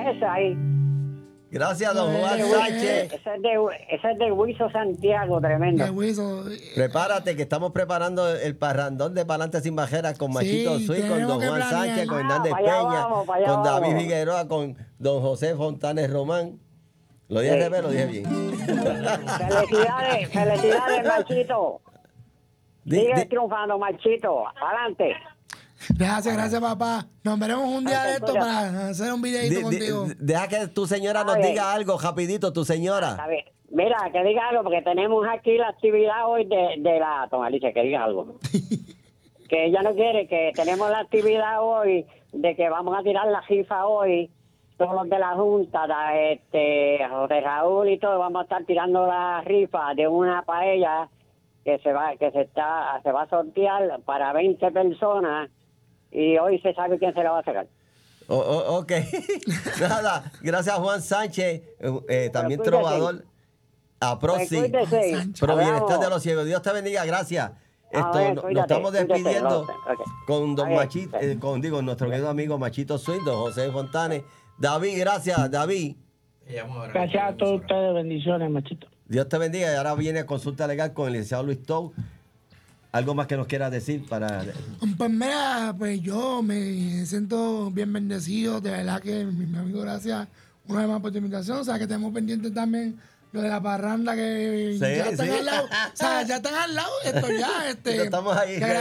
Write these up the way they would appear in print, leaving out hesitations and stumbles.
ese ahí. Gracias, don Juan Sánchez. Ese es de Huizo Santiago, tremendo. De Huizo. Prepárate, que estamos preparando el parrandón de Pa'lante Sin Bajeras con Machito Sí, Swing, con tenemos don que Juan planear. Sánchez, con Hernández para allá Peña, vamos, para allá con David vamos. Figueroa, con don José Fontanes Román. Lo dije Sí. al revés, lo dije bien. Felicidades, Machito. Sigue Di- triunfando, Machito. Adelante. Gracias, papá. Nos veremos un día de esto para hacer un videito contigo. Deja que tu señora Está nos bien. diga algo, rapidito, tu señora. Está bien. Mira, que diga algo, porque tenemos aquí la actividad hoy de la... Toma, Alicia, que diga algo. Que ella no quiere, que tenemos la actividad hoy de que vamos a tirar la rifa hoy, todos los de la Junta, José Raúl y todo, vamos a estar tirando la rifa de una paella que se va a sortear para 20 personas y hoy se sabe quién se la va a sacar. Ok. Nada, gracias Juan Sánchez, también cuídese. trovador. A Proxy, Cuídese. pro bienestar Hablamos. de los ciegos. Dios te bendiga, gracias. ver, Nos cuídate, estamos despidiendo cuídate. con don Está bien. Machito, nuestro querido amigo Machito Swing, don José Fontanes. David, gracias, David. Gracias a todos ustedes, bendiciones, Machito. Dios te bendiga. Y ahora viene consulta legal con el licenciado Luis Tou. ¿Algo más que nos quieras decir para...? Pues mira, pues yo me siento bien bendecido, de verdad que mi amigo, gracias una vez más por tu invitación, o sea que tenemos pendiente también lo de la parranda que Sí, ya están sí. al lado, o sea, ya están al lado de esto ya, Estamos ahí, y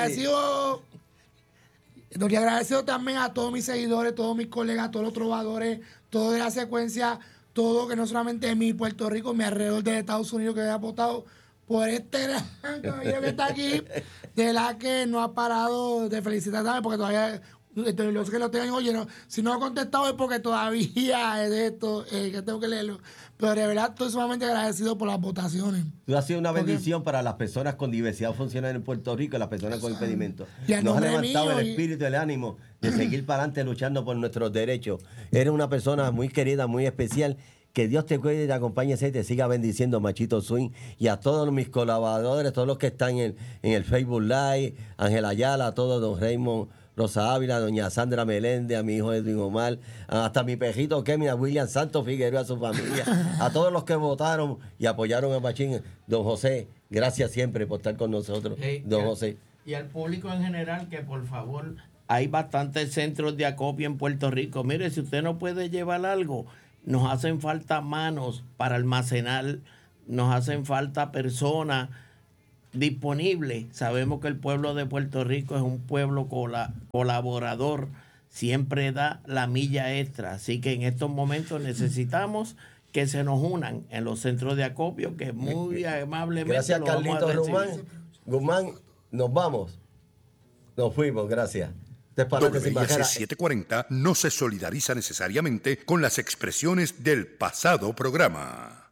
agradecido también a todos mis seguidores, todos mis colegas, todos los trovadores, todos de la secuencia, todo que no solamente mi Puerto Rico, mi alrededor de Estados Unidos que había votado por este gran caballero que está aquí, de la que no ha parado de felicitarme, porque todavía, los que lo tengan, oye, no, si no he contestado es porque todavía es de esto, que tengo que leerlo. Pero de verdad estoy sumamente agradecido por las votaciones. Tú has sido una Porque- bendición para las personas con diversidad funcional en Puerto Rico y las personas con impedimentos. Y al Nos ha nombre levantado mío el y- espíritu y el ánimo de seguir para adelante luchando por nuestros derechos. Eres una persona muy querida, muy especial. Que Dios te cuide y te acompañe y te siga bendiciendo, Machito Swing. Y a todos mis colaboradores, todos los que están en el Facebook Live, Ángel Ayala, a todos, don Raymond Rosa Ávila, doña Sandra Meléndez, a mi hijo Edwin Omar, hasta mi pejito Kevin, a William Santos Figueroa, a su familia, a todos los que votaron y apoyaron a Machín. Don José, gracias siempre por estar con nosotros, don José. Y al público en general, que por favor, hay bastantes centros de acopio en Puerto Rico. Mire, si usted no puede llevar algo, nos hacen falta manos para almacenar, nos hacen falta personas disponibles. Sabemos que el pueblo de Puerto Rico es un pueblo colaborador, siempre da la milla extra. Así que en estos momentos necesitamos que se nos unan en los centros de acopio, que muy amablemente Gracias, lo vamos a Carlitos recibir. Guzmán, nos vamos. Nos fuimos, gracias. Este es Pa'lante Sin WIS Bajeras. 740 no se solidariza necesariamente con las expresiones del pasado programa.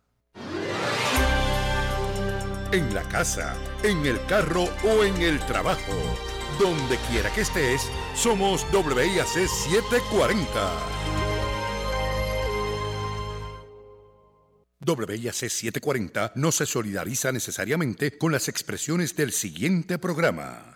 En la casa, en el carro o en el trabajo, donde quiera que estés, somos WIAC 740. WIAC 740 no se solidariza necesariamente con las expresiones del siguiente programa.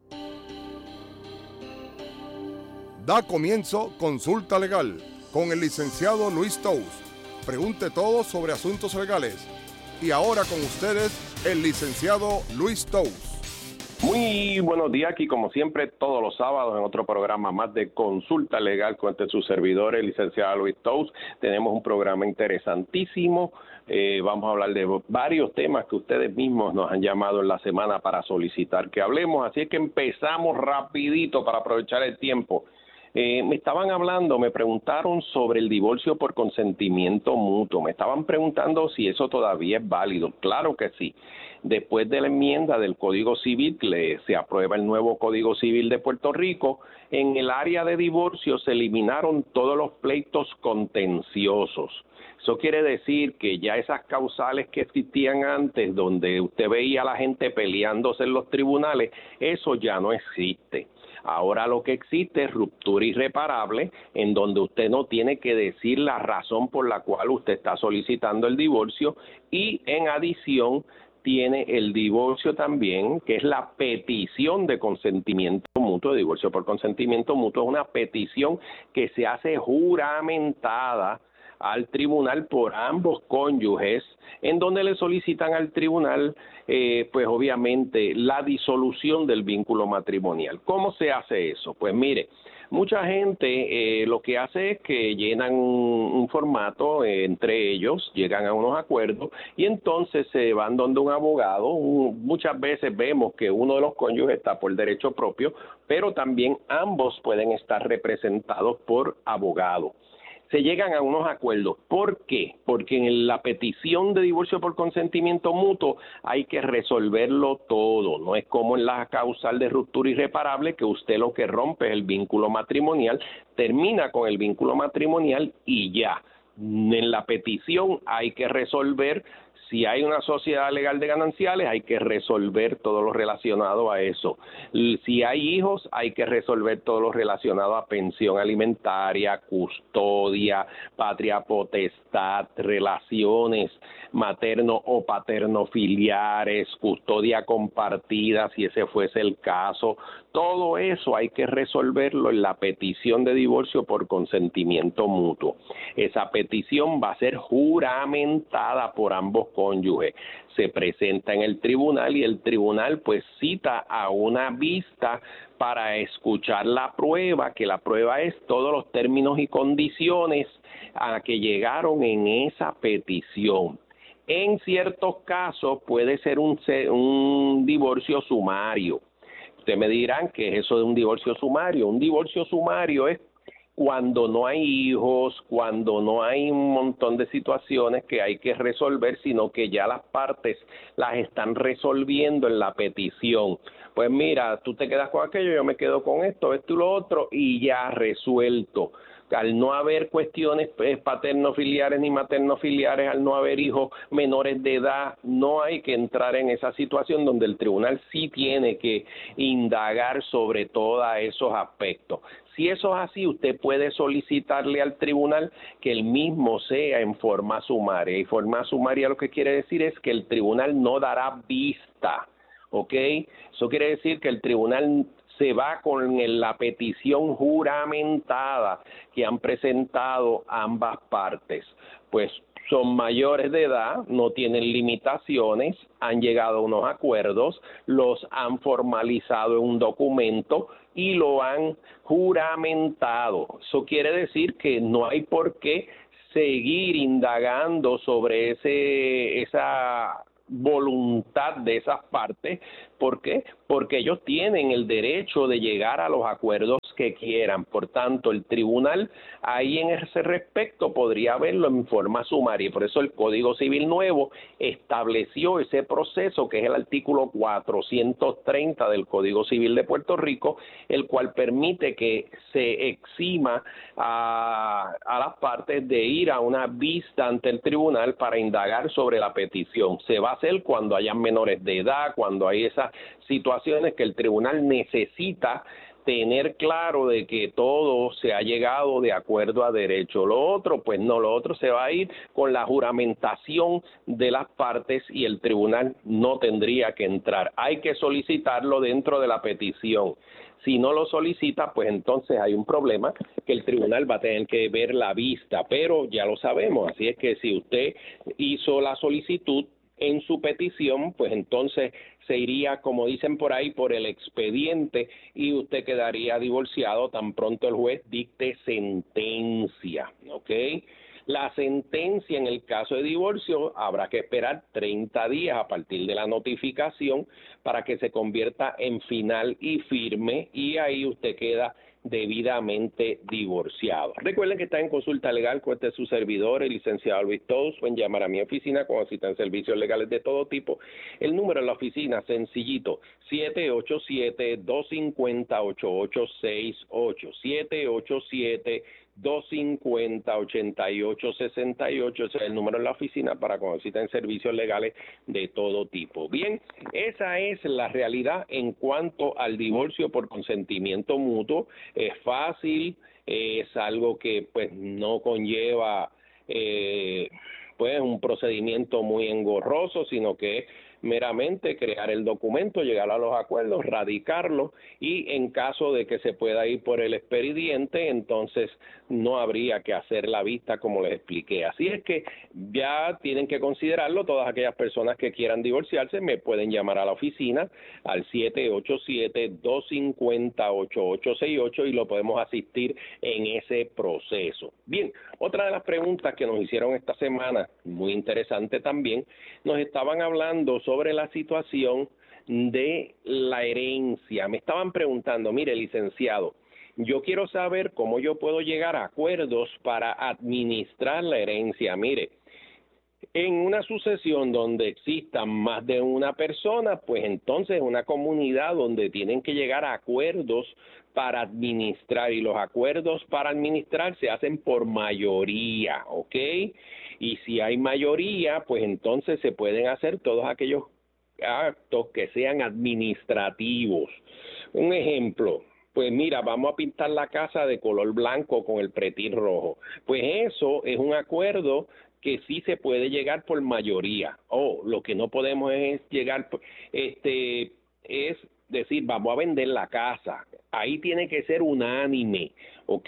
Da comienzo Consulta Legal con el licenciado Luis Tous. Pregunte todo sobre asuntos legales. Y ahora con ustedes, el licenciado Luis Tous. Muy buenos días, aquí como siempre todos los sábados en otro programa más de Consulta Legal con sus servidores, el licenciado Luis Tous. Tenemos un programa interesantísimo, vamos a hablar de varios temas que ustedes mismos nos han llamado en la semana para solicitar que hablemos, así es que empezamos rapidito para aprovechar el tiempo. Me preguntaron sobre el divorcio por consentimiento mutuo, me estaban preguntando si eso todavía es válido. Claro que sí. Después de la enmienda del Código Civil, se aprueba el nuevo Código Civil de Puerto Rico, en el área de divorcio se eliminaron todos los pleitos contenciosos. Eso quiere decir que ya esas causales que existían antes, donde usted veía a la gente peleándose en los tribunales, eso ya no existe. Ahora lo que existe es ruptura irreparable, en donde usted no tiene que decir la razón por la cual usted está solicitando el divorcio y, en adición, tiene el divorcio también, que es la petición de consentimiento mutuo. Divorcio por consentimiento mutuo es una petición que se hace juramentada al tribunal por ambos cónyuges, en donde le solicitan al tribunal, pues obviamente, la disolución del vínculo matrimonial. ¿Cómo se hace eso? Pues mire, mucha gente lo que hace es que llenan un formato entre ellos, llegan a unos acuerdos y entonces se van donde un abogado. Muchas veces vemos que uno de los cónyuges está por derecho propio, pero también ambos pueden estar representados por abogado. Se llegan a unos acuerdos. ¿Por qué? Porque en la petición de divorcio por consentimiento mutuo hay que resolverlo todo. No es como en la causal de ruptura irreparable, que usted lo que rompe es el vínculo matrimonial, termina con el vínculo matrimonial y ya. En la petición hay que resolver. Si hay una sociedad legal de gananciales, hay que resolver todo lo relacionado a eso. Si hay hijos, hay que resolver todo lo relacionado a pensión alimentaria, custodia, patria potestad, relaciones materno o paterno filiares, custodia compartida, si ese fuese el caso. Todo eso hay que resolverlo en la petición de divorcio por consentimiento mutuo. Esa petición va a ser juramentada por ambos cónyuges. Se presenta en el tribunal y el tribunal pues cita a una vista para escuchar la prueba, que la prueba es todos los términos y condiciones a que llegaron en esa petición. En ciertos casos puede ser un divorcio sumario. Ustedes me dirán, ¿qué es eso de un divorcio sumario? Un divorcio sumario es cuando no hay hijos, cuando no hay un montón de situaciones que hay que resolver, sino que ya las partes las están resolviendo en la petición. Pues mira, tú te quedas con aquello, yo me quedo con esto y lo otro, y ya resuelto. Al no haber cuestiones paterno-filiares ni materno-filiares, al no haber hijos menores de edad, no hay que entrar en esa situación donde el tribunal sí tiene que indagar sobre todos esos aspectos. Si eso es así, usted puede solicitarle al tribunal que el mismo sea en forma sumaria. Y forma sumaria lo que quiere decir es que el tribunal no dará vista, ¿ok? Eso quiere decir que el tribunal se va con la petición juramentada que han presentado ambas partes. Pues son mayores de edad, no tienen limitaciones, han llegado a unos acuerdos, los han formalizado en un documento y lo han juramentado. Eso quiere decir que no hay por qué seguir indagando sobre esa voluntad de esas partes. ¿Por qué? Porque ellos tienen el derecho de llegar a los acuerdos que quieran. Por tanto, el tribunal ahí en ese respecto podría verlo en forma sumaria. Por eso el Código Civil nuevo estableció ese proceso, que es el artículo 430 del Código Civil de Puerto Rico, el cual permite que se exima a las partes de ir a una vista ante el tribunal para indagar sobre la petición. Se va a hacer cuando hayan menores de edad, cuando hay esas situaciones que el tribunal necesita tener claro de que todo se ha llegado de acuerdo a derecho. Lo otro, pues no, lo otro se va a ir con la juramentación de las partes y el tribunal no tendría que entrar. Hay que solicitarlo dentro de la petición. Si no lo solicita, pues entonces hay un problema que el tribunal va a tener que ver la vista, pero ya lo sabemos, así es que si usted hizo la solicitud en su petición, pues entonces se iría, como dicen por ahí, por el expediente y usted quedaría divorciado tan pronto el juez dicte sentencia, ¿ok? La sentencia en el caso de divorcio habrá que esperar 30 días a partir de la notificación para que se convierta en final y firme y ahí usted queda debidamente divorciado. Recuerden que está en consulta legal con su servidor, el licenciado Luis Tous. Pueden llamar a mi oficina cuando necesitan servicios legales de todo tipo. El número en la oficina, sencillito, 787-250-8868, 787-250-8868, ese es el número en la oficina para cuando necesiten servicios legales de todo tipo. Bien, esa es la realidad en cuanto al divorcio por consentimiento mutuo. Es fácil, es algo que pues no conlleva pues un procedimiento muy engorroso, sino que meramente crear el documento, llegar a los acuerdos, radicarlo, y en caso de que se pueda ir por el expediente, entonces no habría que hacer la vista como les expliqué. Así es que ya tienen que considerarlo. Todas aquellas personas que quieran divorciarse me pueden llamar a la oficina al 787-250-8868 y lo podemos asistir en ese proceso. Bien, otra de las preguntas que nos hicieron esta semana, muy interesante también, nos estaban hablando sobre la situación de la herencia. Me estaban preguntando, mire, licenciado, yo quiero saber cómo yo puedo llegar a acuerdos para administrar la herencia. Mire, en una sucesión donde existan más de una persona, pues entonces es una comunidad donde tienen que llegar a acuerdos para administrar, y los acuerdos para administrar se hacen por mayoría, ¿ok? Y si hay mayoría, pues entonces se pueden hacer todos aquellos actos que sean administrativos. Un ejemplo, pues mira, vamos a pintar la casa de color blanco con el pretil rojo. Pues eso es un acuerdo que sí se puede llegar por mayoría. Lo que no podemos es llegar, es decir, vamos a vender la casa. Ahí tiene que ser unánime, ¿ok?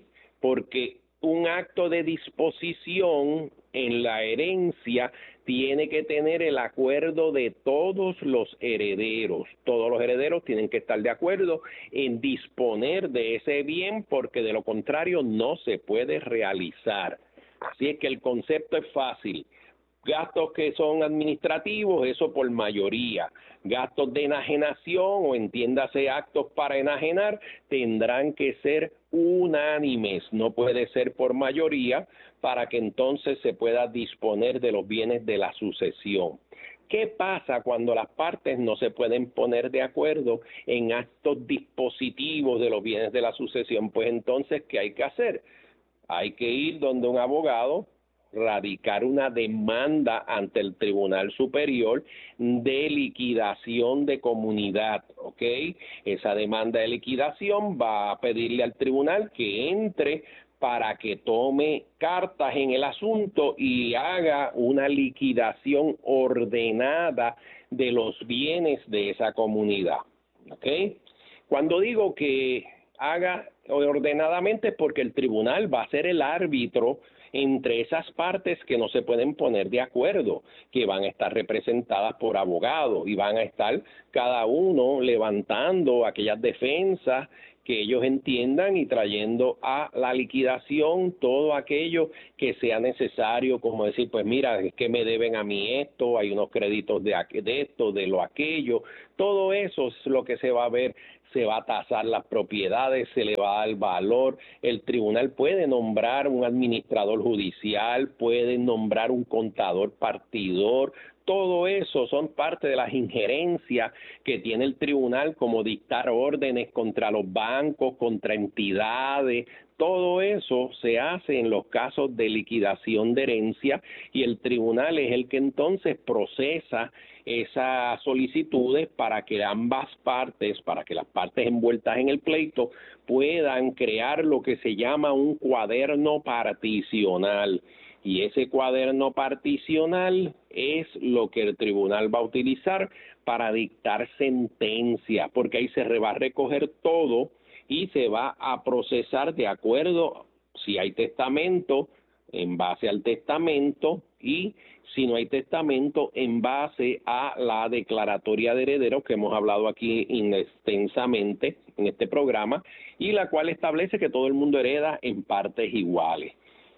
Porque un acto de disposición en la herencia tiene que tener el acuerdo de todos los herederos. Todos los herederos tienen que estar de acuerdo en disponer de ese bien, porque de lo contrario no se puede realizar. Así es que el concepto es fácil. Gastos que son administrativos, eso por mayoría. Gastos de enajenación, o entiéndase actos para enajenar, tendrán que ser unánimes, no puede ser por mayoría, para que entonces se pueda disponer de los bienes de la sucesión. ¿Qué pasa cuando las partes no se pueden poner de acuerdo en actos dispositivos de los bienes de la sucesión? Pues entonces, ¿qué hay que hacer? Hay que ir donde un abogado, radicar una demanda ante el Tribunal Superior de liquidación de comunidad, ¿ok? Esa demanda de liquidación va a pedirle al tribunal que entre para que tome cartas en el asunto y haga una liquidación ordenada de los bienes de esa comunidad, ¿ok? Cuando digo que haga ordenadamente, porque el tribunal va a ser el árbitro entre esas partes que no se pueden poner de acuerdo, que van a estar representadas por abogados y van a estar cada uno levantando aquellas defensas que ellos entiendan y trayendo a la liquidación todo aquello que sea necesario, como decir, pues mira, es que me deben a mí esto, hay unos créditos de esto, de lo aquello, todo eso es lo que se va a ver. Se va a tasar las propiedades, se le va a dar valor. El tribunal puede nombrar un administrador judicial, puede nombrar un contador partidor. Todo eso son parte de las injerencias que tiene el tribunal, como dictar órdenes contra los bancos, contra entidades. Todo eso se hace en los casos de liquidación de herencia, y el tribunal es el que entonces procesa esas solicitudes para que ambas partes, para que las partes envueltas en el pleito puedan crear lo que se llama un cuaderno particional. Y ese cuaderno particional es lo que el tribunal va a utilizar para dictar sentencia, porque ahí se va a recoger todo y se va a procesar de acuerdo, si hay testamento, en base al testamento, y si no hay testamento, en base a la declaratoria de herederos que hemos hablado aquí extensamente en este programa, y la cual establece que todo el mundo hereda en partes iguales.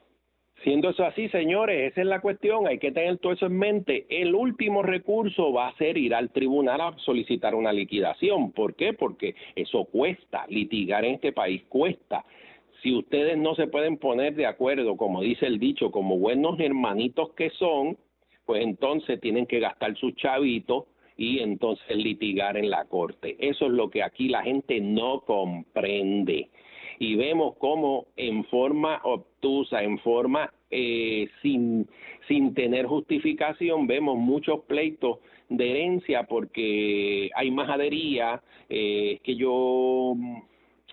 Siendo eso así, señores, esa es la cuestión, hay que tener todo eso en mente. El último recurso va a ser ir al tribunal a solicitar una liquidación. ¿Por qué? Porque eso cuesta, litigar en este país cuesta. Si ustedes no se pueden poner de acuerdo, como dice el dicho, como buenos hermanitos que son, pues entonces tienen que gastar sus chavitos y entonces litigar en la corte. Eso es lo que aquí la gente no comprende. Y vemos cómo en forma obtusa, en forma sin tener justificación, vemos muchos pleitos de herencia porque hay majadería, que yo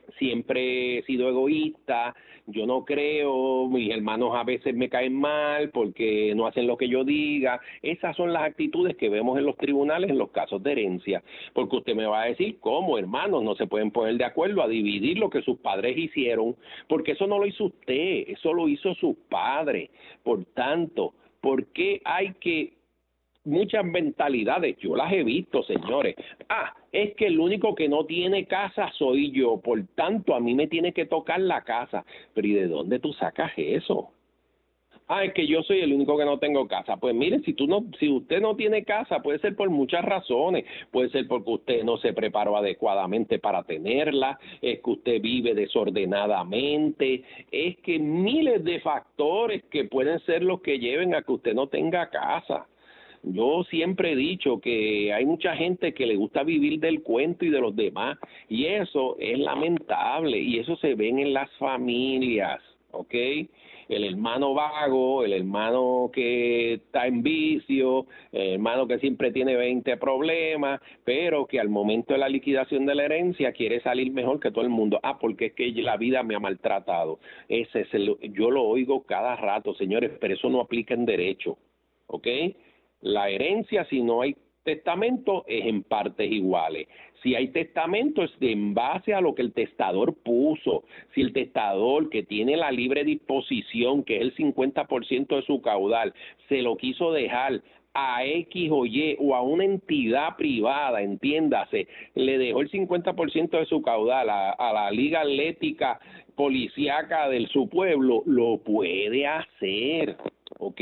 siempre he sido egoísta, yo no creo, mis hermanos a veces me caen mal porque no hacen lo que yo diga. Esas son las actitudes que vemos en los tribunales en los casos de herencia, porque usted me va a decir, ¿cómo, hermanos? No se pueden poner de acuerdo a dividir lo que sus padres hicieron, porque eso no lo hizo usted, eso lo hizo sus padres. Por tanto, ¿por qué hay que muchas mentalidades? Yo las he visto, señores. Es que el único que no tiene casa soy yo, por tanto a mí me tiene que tocar la casa. Pero ¿y de dónde tú sacas eso? Es que yo soy el único que no tengo casa. Pues mire, si usted no tiene casa, puede ser por muchas razones. Puede ser porque usted no se preparó adecuadamente para tenerla, es que usted vive desordenadamente, es que miles de factores que pueden ser los que lleven a que usted no tenga casa. Yo siempre he dicho que hay mucha gente que le gusta vivir del cuento y de los demás, y eso es lamentable, y eso se ven en las familias, ¿ok? El hermano vago, el hermano que está en vicio, el hermano que siempre tiene 20 problemas, pero que al momento de la liquidación de la herencia quiere salir mejor que todo el mundo. Porque es que la vida me ha maltratado. Yo lo oigo cada rato, señores, pero eso no aplica en derecho, ¿ok? La herencia, si no hay testamento, es en partes iguales. Si hay testamento, es en base a lo que el testador puso. Si el testador, que tiene la libre disposición, que es el 50% de su caudal, se lo quiso dejar a X o Y o a una entidad privada, entiéndase, le dejó el 50% de su caudal a la Liga Atlética Policíaca de su pueblo, lo puede hacer, ¿ok?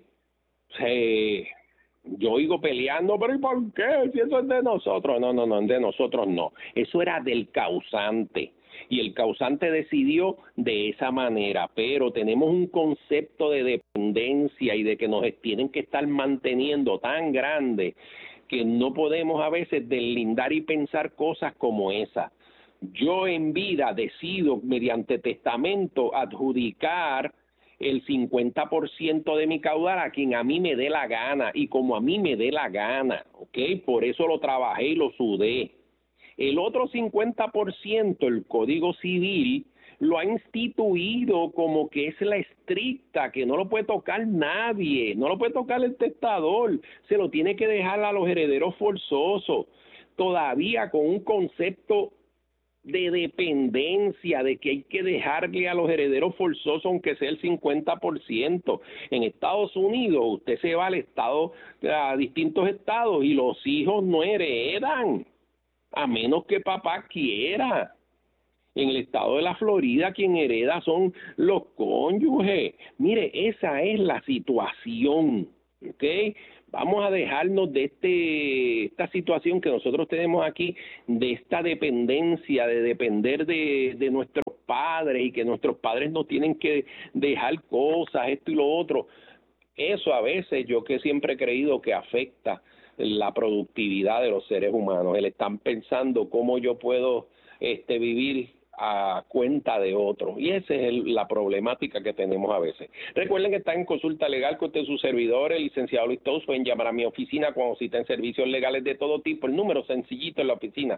Yo oigo peleando, pero ¿y por qué? Si eso es de nosotros. No, de nosotros no. Eso era del causante. Y el causante decidió de esa manera. Pero tenemos un concepto de dependencia y de que nos tienen que estar manteniendo tan grande que no podemos a veces deslindar y pensar cosas como esa. Yo en vida decido, mediante testamento, adjudicar el 50% de mi caudal a quien a mí me dé la gana y como a mí me dé la gana, ¿ok? Por eso lo trabajé y lo sudé. El otro 50%, el Código Civil, lo ha instituido como que es la estricta, que no lo puede tocar nadie, no lo puede tocar el testador, se lo tiene que dejar a los herederos forzosos, todavía con un concepto de dependencia, de que hay que dejarle a los herederos forzosos aunque sea el 50%. En Estados Unidos usted se va al estado, a distintos estados, y los hijos no heredan a menos que papá quiera. En el estado de la Florida quien hereda son los cónyuges. Mire, esa es la situación, ¿ok? Vamos a dejarnos de esta situación que nosotros tenemos aquí, de esta dependencia, de depender de nuestros padres y que nuestros padres nos tienen que dejar cosas, esto y lo otro. Eso a veces yo que siempre he creído que afecta la productividad de los seres humanos. Están pensando cómo yo puedo vivir a cuenta de otros, y esa es la problemática que tenemos a veces. Recuerden que están en consulta legal con su servidor, el licenciado Luis Tous. Pueden llamar a mi oficina cuando citen servicios legales de todo tipo. El número sencillito en la oficina,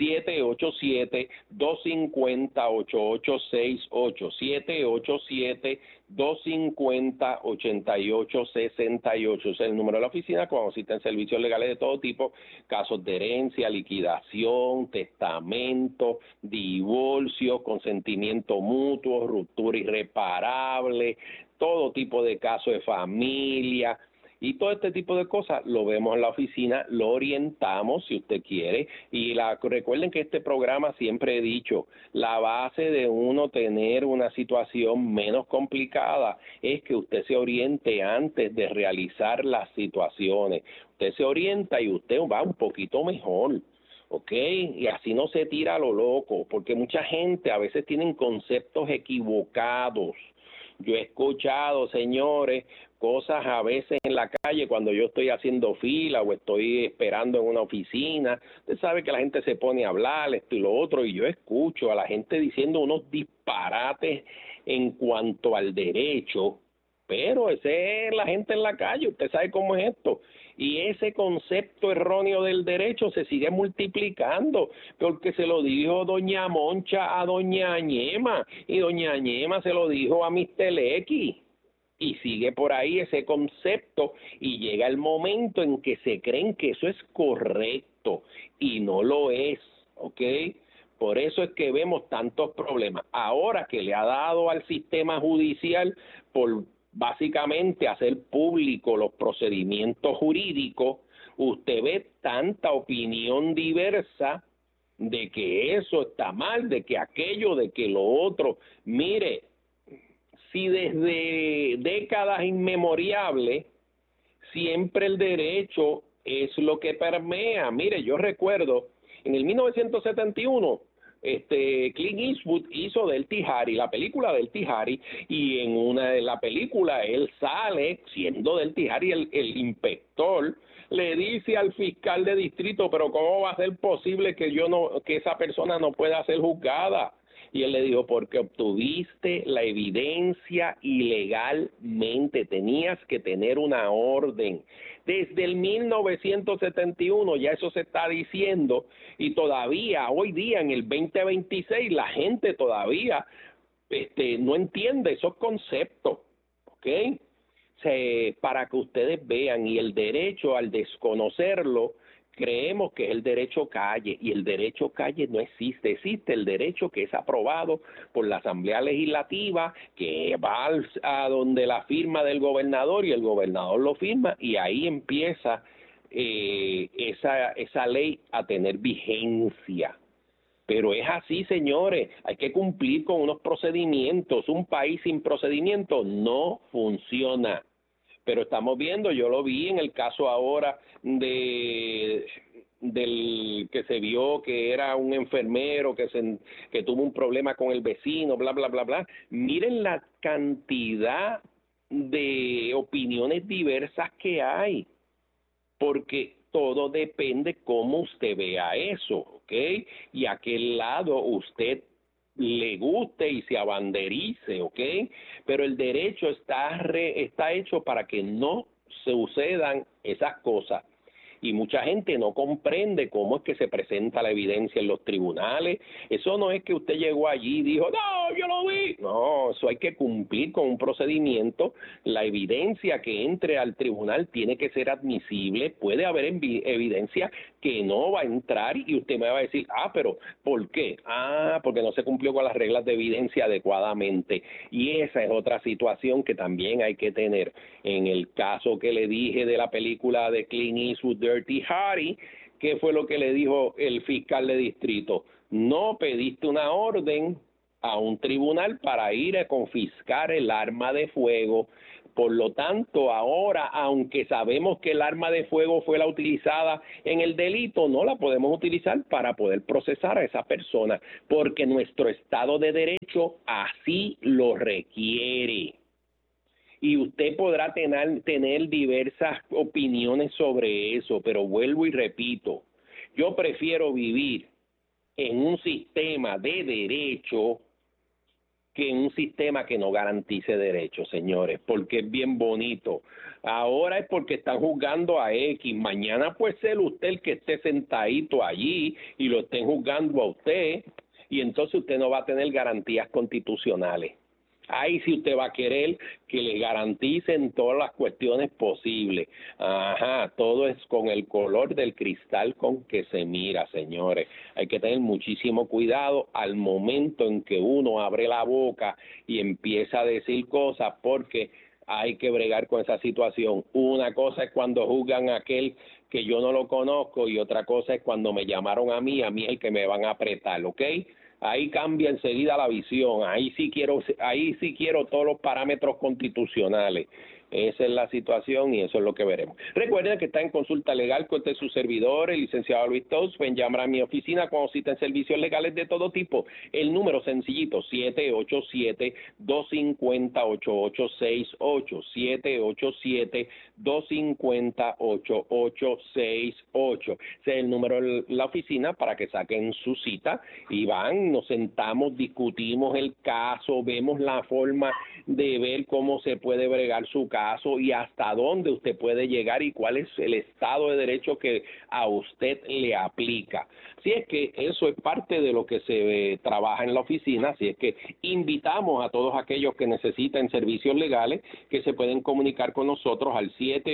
787-250-8868, 787-250-8868. Es el número de la oficina cuando citen servicios legales de todo tipo, casos de herencia, liquidación, testamento, divorcio, consentimiento mutuo, ruptura irreparable, todo tipo de casos de familia y todo este tipo de cosas lo vemos en la oficina, lo orientamos si usted quiere. Y recuerden que este programa, siempre he dicho, la base de uno tener una situación menos complicada es que usted se oriente antes de realizar las situaciones. Usted se orienta y usted va un poquito mejor, ¿ok? Y así no se tira a lo loco, porque mucha gente a veces tienen conceptos equivocados. Yo he escuchado, señores, cosas a veces en la calle cuando yo estoy haciendo fila o estoy esperando en una oficina. Usted sabe que la gente se pone a hablar esto y lo otro, y yo escucho a la gente diciendo unos disparates en cuanto al derecho, pero ese es la gente en la calle, usted sabe cómo es esto. Y ese concepto erróneo del derecho se sigue multiplicando, porque se lo dijo doña Moncha a doña Ñema, y doña Ñema se lo dijo a Mr. X. Y sigue por ahí ese concepto, y llega el momento en que se creen que eso es correcto, y no lo es, ¿ok? Por eso es que vemos tantos problemas. Ahora que le ha dado al sistema judicial por básicamente hacer público los procedimientos jurídicos, usted ve tanta opinión diversa de que eso está mal, de que aquello, de que lo otro. Mire, si desde décadas inmemoriales siempre el derecho es lo que permea. Mire, yo recuerdo en el 1971 Clint Eastwood hizo Dirty Harry, la película Dirty Harry, y en una de la película él sale siendo Dirty Harry, el inspector le dice al fiscal de distrito, pero ¿cómo va a ser posible que esa persona no pueda ser juzgada? Y él le dijo, porque obtuviste la evidencia ilegalmente, tenías que tener una orden. Desde el 1971 ya eso se está diciendo, y todavía hoy día en el 2026 la gente todavía no entiende esos conceptos, ¿ok? Para que ustedes vean, y el derecho al desconocerlo, creemos que es el derecho calle, y el derecho calle no existe. Existe el derecho que es aprobado por la Asamblea Legislativa, que va a donde la firma del gobernador, y el gobernador lo firma, y ahí empieza esa ley a tener vigencia. Pero es así, señores, hay que cumplir con unos procedimientos. Un país sin procedimientos no funciona. Pero estamos viendo, yo lo vi en el caso ahora del que se vio que era un enfermero que tuvo un problema con el vecino, bla, bla, bla, bla. Miren la cantidad de opiniones diversas que hay, porque todo depende cómo usted vea eso, ¿ok? Y a qué lado usted le guste y se abanderice, ¿ok? Pero el derecho está hecho para que no sucedan esas cosas. Y mucha gente no comprende cómo es que se presenta la evidencia en los tribunales. Eso no es que usted llegó allí y dijo, no, yo lo vi. No, eso hay que cumplir con un procedimiento. La evidencia que entre al tribunal tiene que ser admisible. Puede haber evidencia que no va a entrar, y usted me va a decir, pero ¿por qué? Porque no se cumplió con las reglas de evidencia adecuadamente. Y esa es otra situación que también hay que tener. En el caso que le dije de la película de Clint Eastwood, Dirty Harry, ¿qué fue lo que le dijo el fiscal de distrito? No pediste una orden a un tribunal para ir a confiscar el arma de fuego. Por lo tanto, ahora, aunque sabemos que el arma de fuego fue la utilizada en el delito, no la podemos utilizar para poder procesar a esa persona, porque nuestro Estado de Derecho así lo requiere. Y usted podrá tener diversas opiniones sobre eso, pero vuelvo y repito, yo prefiero vivir en un sistema de derecho que en un sistema que no garantice derechos, señores, porque es bien bonito. Ahora es porque están juzgando a X, mañana puede ser usted el que esté sentadito allí y lo estén juzgando a usted, y entonces usted no va a tener garantías constitucionales. Ahí sí usted va a querer que le garanticen todas las cuestiones posibles. Todo es con el color del cristal con que se mira, señores. Hay que tener muchísimo cuidado al momento en que uno abre la boca y empieza a decir cosas, porque hay que bregar con esa situación. Una cosa es cuando juzgan a aquel que yo no lo conozco, y otra cosa es cuando me llamaron a mí es el que me van a apretar, ¿ok? Ahí cambia enseguida la visión. Ahí sí quiero todos los parámetros constitucionales. Esa es la situación y eso es lo que veremos. Recuerden que está en consulta legal con su servidor, el licenciado Luis Tous. Pueden llamar a mi oficina cuando citen servicios legales de todo tipo. El número sencillito, 787-250-8868. 787-250-8868. Ese es el número de la oficina para que saquen su cita y van, nos sentamos, discutimos el caso, vemos la forma de ver cómo se puede bregar su caso y hasta dónde usted puede llegar y cuál es el estado de derecho que a usted le aplica. Así es que eso es parte de lo que se trabaja en la oficina, así es que invitamos a todos aquellos que necesiten servicios legales que se pueden comunicar con nosotros al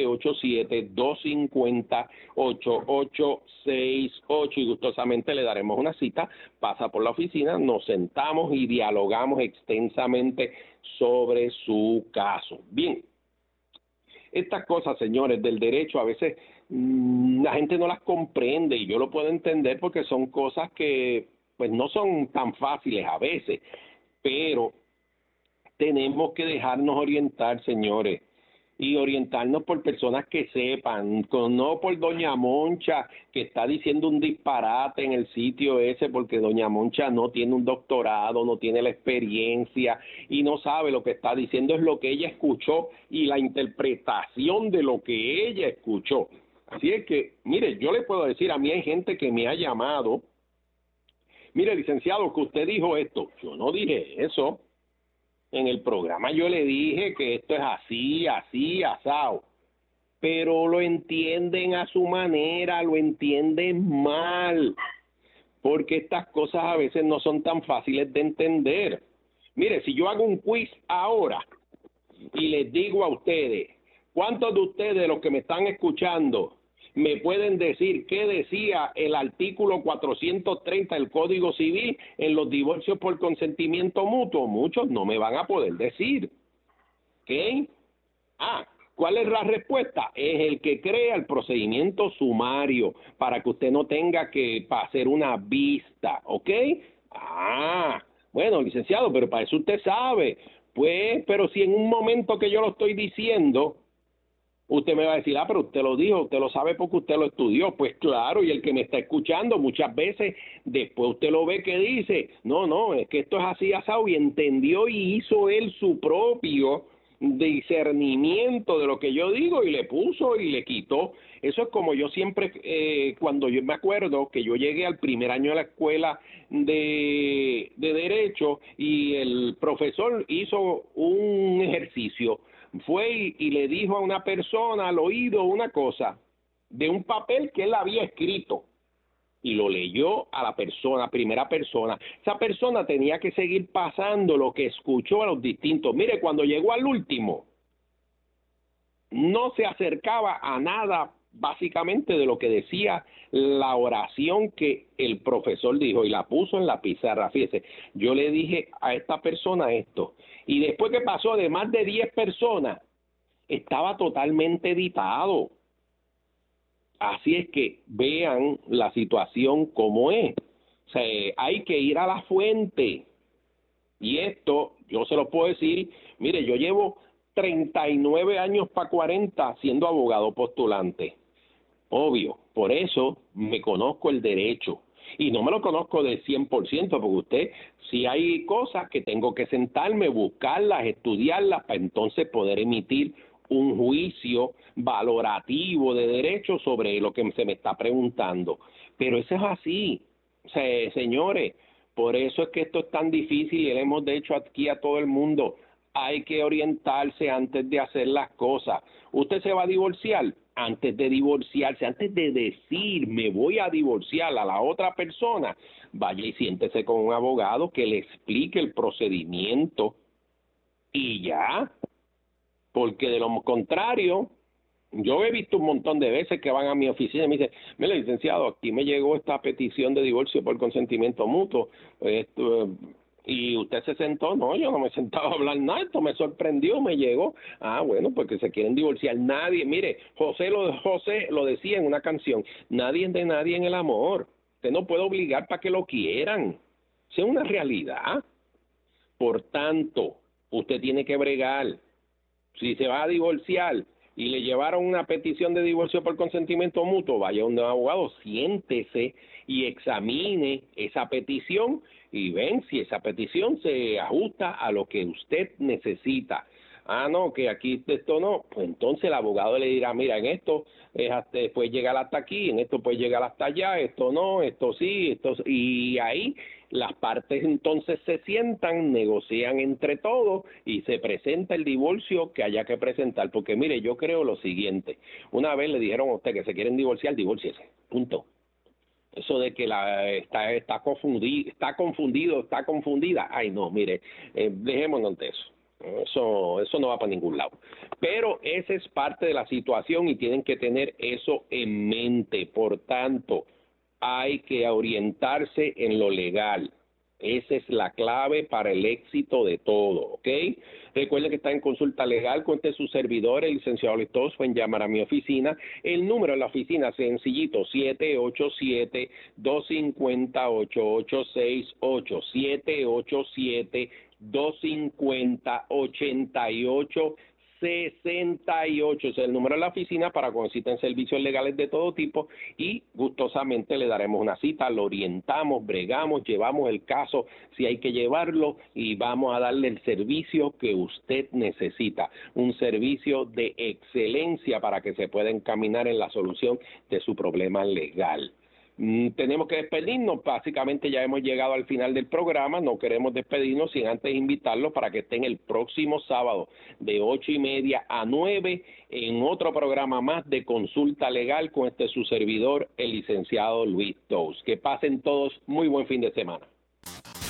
787-250-8868 y gustosamente le daremos una cita, pasa por la oficina, nos sentamos y dialogamos extensamente sobre su caso. Bien, estas cosas, señores, del derecho a veces la gente no las comprende y yo lo puedo entender porque son cosas que pues no son tan fáciles a veces, pero tenemos que dejarnos orientar, señores, y orientarnos por personas que sepan, no por doña Moncha que está diciendo un disparate en el sitio ese porque doña Moncha no tiene un doctorado, no tiene la experiencia y no sabe lo que está diciendo, es lo que ella escuchó y la interpretación de lo que ella escuchó. Así es que, mire, yo le puedo decir, a mí hay gente que me ha llamado, mire, licenciado, que usted dijo esto, yo no dije eso. En el programa yo le dije que esto es así, asado, pero lo entienden a su manera, lo entienden mal, porque estas cosas a veces no son tan fáciles de entender. Mire, si yo hago un quiz ahora y les digo a ustedes, ¿cuántos de ustedes, los que me están escuchando, me pueden decir qué decía el artículo 430 del Código Civil en los divorcios por consentimiento mutuo? Muchos no me van a poder decir. ¿Ok? ¿Cuál es la respuesta? Es el que crea el procedimiento sumario para que usted no tenga que hacer una vista. ¿Ok? Bueno, licenciado, pero para eso usted sabe. Pues, pero si en un momento que yo lo estoy diciendo, usted me va a decir, pero usted lo dijo, usted lo sabe porque usted lo estudió. Pues claro, y el que me está escuchando muchas veces, después usted lo ve que dice, no, es que esto es así asado, y entendió y hizo él su propio discernimiento de lo que yo digo y le puso y le quitó. Eso es como yo siempre, cuando yo me acuerdo que yo llegué al primer año de la escuela de Derecho y el profesor hizo un ejercicio, fue y le dijo a una persona al oído una cosa de un papel que él había escrito y lo leyó a la persona, primera persona. Esa persona tenía que seguir pasando lo que escuchó a los distintos. Mire, cuando llegó al último, no se acercaba a nada básicamente de lo que decía la oración que el profesor dijo y la puso en la pizarra. Fíjese, yo le dije a esta persona esto y después que pasó de más de 10 personas, estaba totalmente editado. Así es que vean la situación como es. O sea, hay que ir a la fuente. Y esto, yo se lo puedo decir, mire, yo llevo 39 años para 40 siendo abogado postulante. Obvio, por eso me conozco el derecho. Y no me lo conozco del 100%, porque usted, si hay cosas que tengo que sentarme, buscarlas, estudiarlas, para entonces poder emitir un juicio valorativo de derecho sobre lo que se me está preguntando. Pero eso es así. O sea, señores, por eso es que esto es tan difícil y le hemos dicho aquí a todo el mundo, hay que orientarse antes de hacer las cosas. ¿Usted se va a divorciar? Antes de divorciarse, antes de decir me voy a divorciar a la otra persona, vaya y siéntese con un abogado que le explique el procedimiento y ya, porque de lo contrario, yo he visto un montón de veces que van a mi oficina y me dicen, mira, licenciado, aquí me llegó esta petición de divorcio por consentimiento mutuo, y usted se sentó. No, yo no me sentaba a hablar nada, esto me sorprendió, me llegó. Bueno, porque se quieren divorciar. Nadie, mire, José lo decía en una canción, nadie es de nadie en el amor. Usted no puede obligar para que lo quieran. Esa es una realidad. Por tanto, usted tiene que bregar. Si se va a divorciar y le llevaron una petición de divorcio por consentimiento mutuo, vaya a un abogado, siéntese y examine esa petición y ven si esa petición se ajusta a lo que usted necesita. Ah, no, que aquí esto no, pues entonces el abogado le dirá, mira, en esto puedes llegar hasta aquí, en esto puedes llegar hasta allá, esto no, esto sí, y ahí las partes entonces se sientan, negocian entre todos y se presenta el divorcio que haya que presentar, porque mire, yo creo lo siguiente, una vez le dijeron a usted que se quieren divorciar, divórciese, punto. Eso de que está confundido, está confundida, ay no, mire, dejémonos de eso. Eso no va para ningún lado. Pero esa es parte de la situación y tienen que tener eso en mente. Por tanto, hay que orientarse en lo legal. Esa es la clave para el éxito de todo, ¿ok? Recuerden que está en consulta legal con su servidor, el licenciado Luis Tous. Pueden llamar a mi oficina. El número de la oficina es sencillito, 787-250-8868, 787-250-8868. 68 es el número de la oficina para cuando necesiten servicios legales de todo tipo y gustosamente le daremos una cita, lo orientamos, bregamos, llevamos el caso si hay que llevarlo y vamos a darle el servicio que usted necesita, un servicio de excelencia para que se pueda encaminar en la solución de su problema legal. Tenemos que despedirnos, básicamente ya hemos llegado al final del programa, no queremos despedirnos sin antes invitarlos para que estén el próximo sábado de 8:30 a 9 en otro programa más de Consulta Legal con su servidor, el licenciado Luis Tous. Que pasen todos muy buen fin de semana.